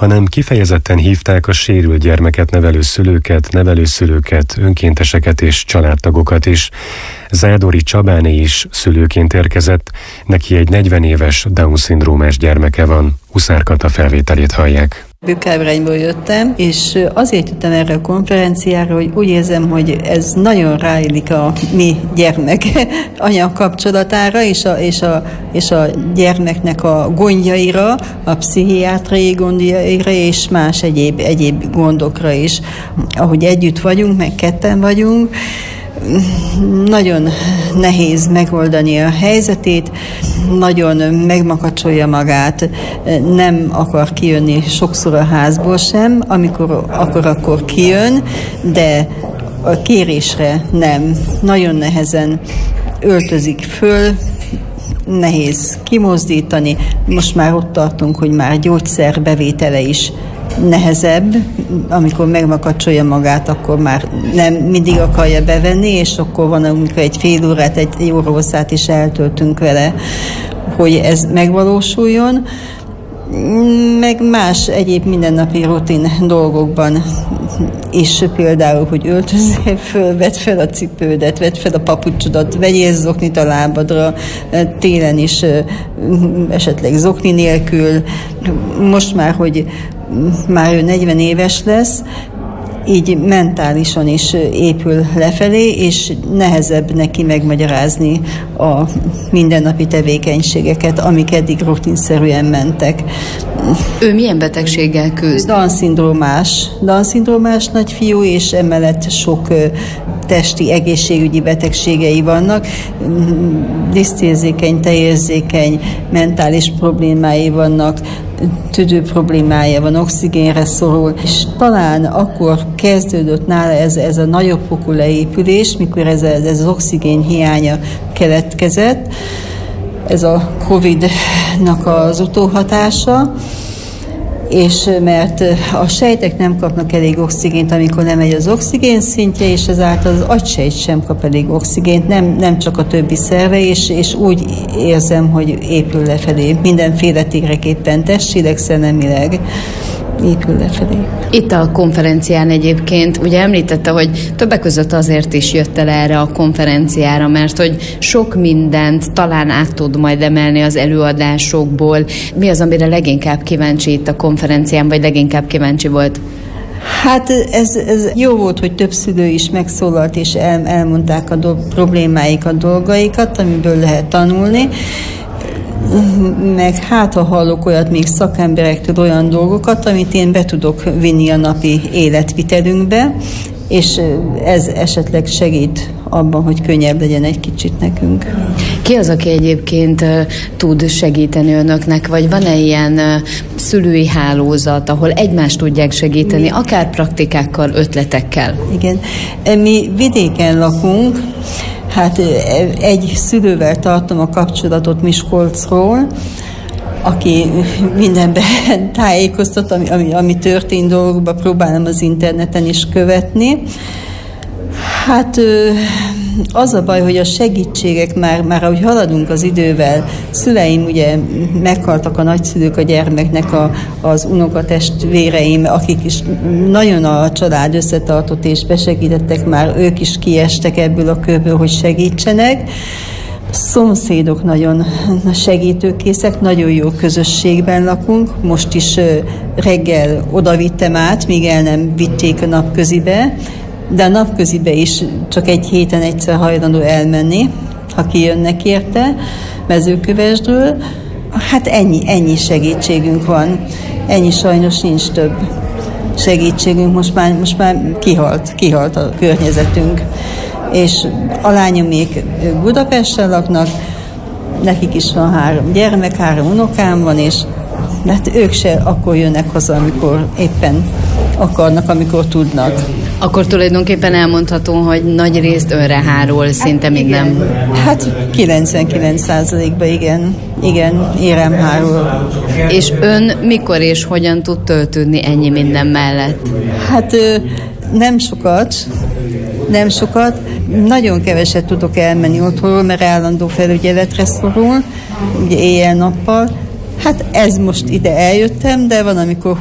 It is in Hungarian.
hanem kifejezetten hívták a sérült gyermeket nevelő szülőket, önkénteseket és családtagokat is. Zádori Csabáné is szülőként érkezett, neki egy 40 éves Down-szindrómás gyermeke van. Huszár Kata felvételét hallják. Bükkábrányból jöttem, és azért jöttem erre a konferenciára, hogy úgy érzem, hogy ez nagyon ráillik a mi gyermek-anya kapcsolatára, és a gyermeknek a gondjaira, a pszichiátriai gondjaira, és más egyéb gondokra is. Ahogy együtt vagyunk, meg ketten vagyunk, nagyon nehéz megoldani a helyzetét, nagyon megmakacsolja magát, nem akar kijönni sokszor a házból sem, amikor akkor kijön, de a kérésre nem. Nagyon nehezen öltözik föl, nehéz kimozdítani. Most már ott tartunk, hogy már gyógyszerbevétele is nehezebb, amikor megmakacsolja magát, akkor már nem mindig akarja bevenni, és akkor van, amikor egy fél órát, egy órahosszát is eltöltünk vele, hogy ez megvalósuljon, meg más egyéb mindennapi rutin dolgokban is, például, hogy öltözzél föl, vedd fel a cipődet, vedd fel a papucsodat, vegyél zoknit a lábadra, télen is esetleg zokni nélkül. Most már, hogy már ő 40 éves lesz, így mentálisan is épül lefelé, és nehezebb neki megmagyarázni a mindennapi tevékenységeket, amik eddig rutinszerűen mentek. Ő milyen betegséggel küzd? Down-szindrómás nagyfiú, és emellett sok testi egészségügyi betegségei vannak, disztérzékeny, tejérzékeny, mentális problémái vannak, tüdő problémája van, oxigénre szorul, és talán akkor kezdődött nála ez a nagyobb fokú leépülés, mikor ez az oxigén hiánya keletkezett, ez a Covid-nak az utóhatása, és mert a sejtek nem kapnak elég oxigént, amikor nem megy az oxigén szintje, és ezáltal az agysejt sem kap elég oxigént, nem csak a többi szerve, és úgy érzem, hogy épül lefelé. Mindenféle téreképpen, testileg, szellemileg épül lefelé. Itt a konferencián egyébként ugye említette, hogy többek között azért is jött el erre a konferenciára, mert hogy sok mindent talán át tud majd emelni az előadásokból. Mi az, amire leginkább kíváncsi itt a konferencián, vagy leginkább kíváncsi volt? Hát ez jó volt, hogy több szülő is megszólalt, és elmondták a problémáikat, dolgaikat, amiből lehet tanulni. Meg hát, ha hallok olyat még szakemberektől, olyan dolgokat, amit én be tudok vinni a napi életvitelünkbe, és ez esetleg segít abban, hogy könnyebb legyen egy kicsit nekünk. Ki az, aki egyébként tud segíteni önöknek, vagy van-e ilyen szülői hálózat, ahol egymást tudják segíteni, akár praktikákkal, ötletekkel? Igen. Mi vidéken lakunk, hát egy szülővel tartom a kapcsolatot Miskolcról, aki mindenben tájékoztat, ami történt dolgokban, próbálom az interneten is követni. Hát az a baj, hogy a segítségek már ahogy haladunk az idővel, szüleim ugye meghaltak, a nagyszülők a gyermeknek, az unokatestvéreim, akik is nagyon a család összetartott és besegítettek, már ők is kiestek ebből a körből, hogy segítsenek. Szomszédok nagyon segítőkészek, nagyon jó közösségben lakunk. Most is reggel odavittem át, míg el nem vitték a napközibe, de a napközibe is csak egy héten egyszer hajlandó elmenni, ha kijönnek érte Mezőkövesdről. Hát ennyi segítségünk van. Ennyi, sajnos nincs több segítségünk. Most már kihalt a környezetünk. És a lányomék Budapesten laknak, nekik is van 3 gyermek, 3 unokám van, és hát ők se akkor jönnek haza, amikor éppen akarnak, amikor tudnak. Akkor tulajdonképpen elmondható, hogy nagy részt önre hárul szinte minden. Hát 99%-ban igen, érem hárul. És ön mikor és hogyan tud töltődni ennyi minden mellett? Hát nem sokat. Nagyon keveset tudok elmenni otthonról, mert állandó felügyeletre szorul, ugye éjjel-nappal. Hát ez most ide eljöttem, de van, amikor